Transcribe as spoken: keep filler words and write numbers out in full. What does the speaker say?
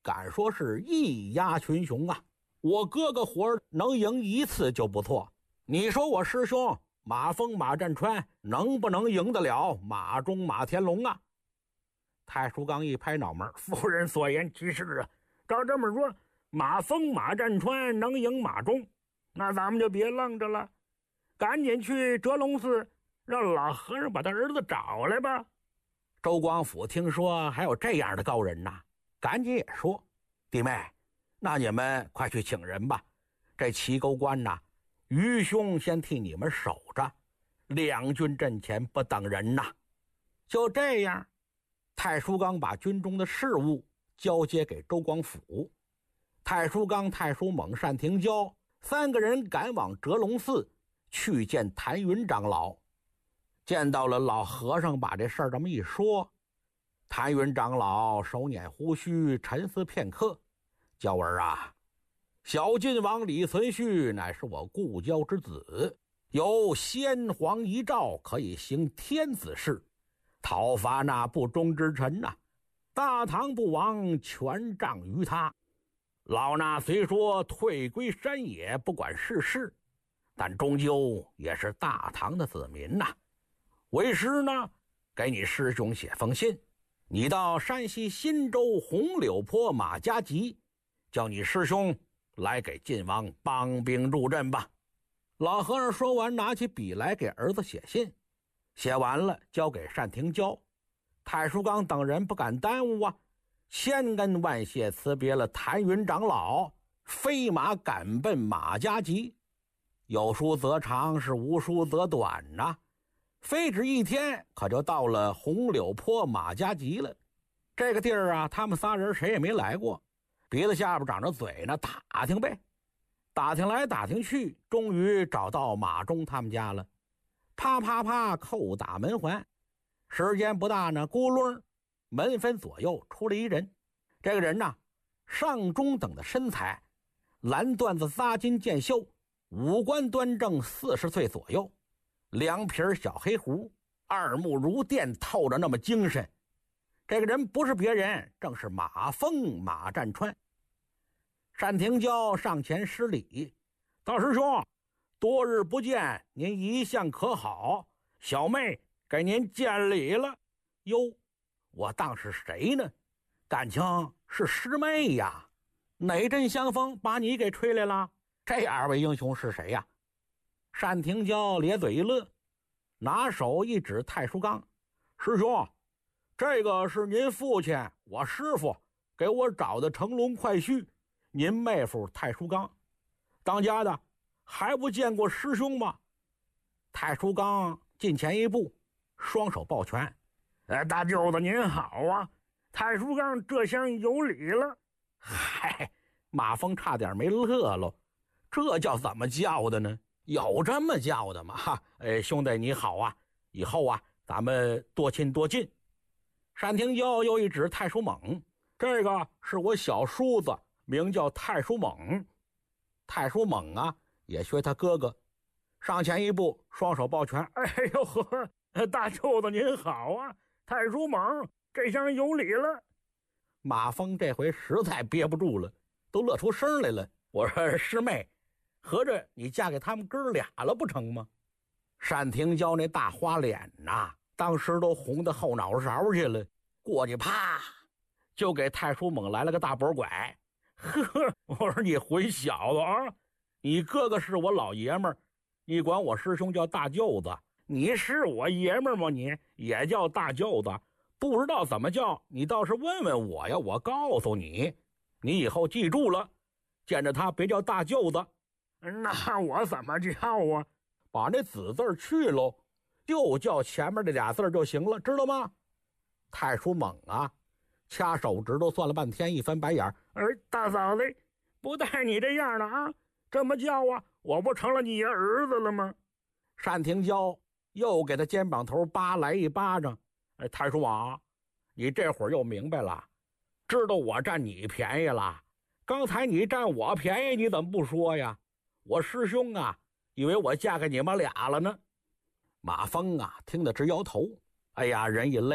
敢说是一压群雄啊！我哥哥伙能赢一次就不错，你说我师兄马峰马占川能不能赢得了马忠马天龙啊？太叔刚一拍脑门，夫人所言极是啊，照这么说，马峰马占川能赢马忠，那咱们就别愣着了，赶紧去折龙寺让老和尚把他儿子找来吧。周广府听说还有这样的高人呐，赶紧也说，弟妹，那你们快去请人吧，这齐沟关呐，于兄先替你们守着，两军阵前不等人呐。就这样，太叔刚把军中的事务交接给周广府，太叔刚、太叔猛、单廷蛟三个人赶往折龙寺去见谭云长老。见到了老和尚，把这事儿这么一说，谭云长老手捻胡须，沉思片刻，娇儿啊，小晋王李存勖乃是我故交之子，有先皇遗诏，可以行天子事，讨伐那不忠之臣呐、啊，大唐不亡，全仗于他。老衲虽说退归山野，不管世事，但终究也是大唐的子民呐、啊。为师呢，给你师兄写封信，你到山西忻州红柳坡马家集，叫你师兄来给晋王帮兵助阵吧。老和尚说完，拿起笔来给儿子写信，写完了交给单廷蛟。太叔刚等人不敢耽误啊，千恩万谢辞别了谭云长老，飞马赶奔马家集。有书则长，是无书则短呐、啊。飞指一天，可就到了红柳坡马家集了。这个地儿啊，他们仨人谁也没来过，鼻子下边长着嘴呢，打听呗。打听来打听去，终于找到马忠他们家了。啪啪啪，叩打门环。时间不大呢，咕噜门分左右出了一人。这个人呢，上中等的身材，蓝缎子扎金见袖，五官端正，四十岁左右。两撇小黑胡，二目如电，透着那么精神。这个人不是别人，正是马峰马占川。单廷蛟上前施礼，大师兄，多日不见，您一向可好？小妹给您见礼了。哟，我当是谁呢？感情是师妹呀。哪阵香风把你给吹来了？这二位英雄是谁呀？单廷蛟咧嘴一乐，拿手一指太叔刚，师兄，这个是您父亲我师傅给我找的乘龙快婿，您妹夫太叔刚。当家的还不见过师兄吗？太叔刚近前一步，双手抱拳，哎，大舅子您好啊，太叔刚这厢有礼了。嗨，马峰差点没乐了，这叫怎么叫的呢？有这么叫的吗？哈，哎，兄弟你好啊，以后啊咱们多亲多近。单廷蛟又一指太叔猛，这个是我小叔子，名叫太叔猛。太叔猛啊也学他哥哥，上前一步，双手抱拳，哎呦呵，大舅子您好啊，太叔猛这厢有礼了。马峰这回实在憋不住了，都乐出声来了。我说师妹，合着你嫁给他们哥俩了不成吗？单廷蛟那大花脸呐，当时都红到后脑勺去了，过去啪就给太叔猛来了个大脖拐。呵，我说你混小子啊，你哥哥是我老爷们儿，你管我师兄叫大舅子，你是我爷们儿吗？你也叫大舅子，不知道怎么叫，你倒是问问我呀，我告诉你，你以后记住了，见着他别叫大舅子。那我怎么叫啊？把那子字去喽，就叫前面这俩字就行了，知道吗？太叔猛啊，掐手指头算了半天，一翻白眼儿，儿大嫂子不带你这样的啊，这么叫啊，我不成了你儿子了吗？单廷蛟又给他肩膀头扒来一巴掌，哎，太叔猛，你这会儿又明白了，知道我占你便宜了。刚才你占我便宜，你怎么不说呀？我师兄啊，以为我嫁给你们俩了呢。马峰啊，听得直摇头。哎呀，人一累